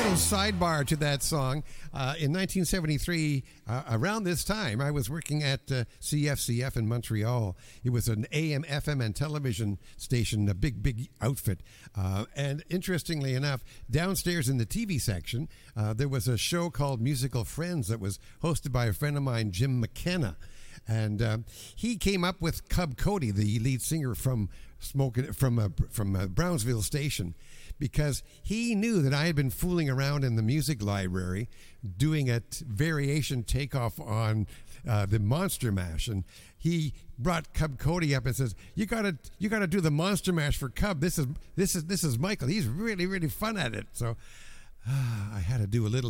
little sidebar to that song. In 1973, around this time, I was working at CFCF in Montreal. It was an AM, FM, and television station, a big outfit. And interestingly enough, downstairs in the TV section, there was a show called Musical Friends that was hosted by a friend of mine, Jim McKenna. And he came up with Cub Cody, the lead singer from Brownsville Station, because he knew that I had been fooling around in the music library doing a variation takeoff on the Monster Mash, and he brought Cub Cody up and says, "You gotta do the Monster Mash for Cub. This is Michael. He's really fun at it." So I had to do a little